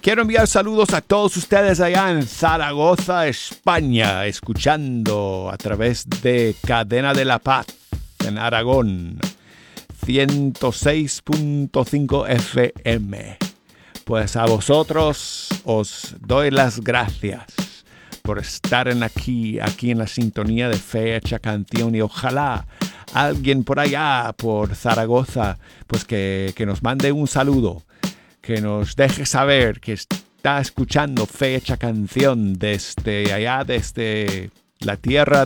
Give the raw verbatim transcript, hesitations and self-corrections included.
Quiero enviar saludos a todos ustedes allá en Zaragoza, España, escuchando a través de Cadena de la Paz en Aragón, ciento seis punto cinco F M. Pues a vosotros os doy las gracias por estar en aquí, aquí en la sintonía de Fecha Canción, y ojalá alguien por allá, por Zaragoza, pues que, que nos mande un saludo, que nos deje saber que está escuchando Fecha Canción desde allá, desde la tierra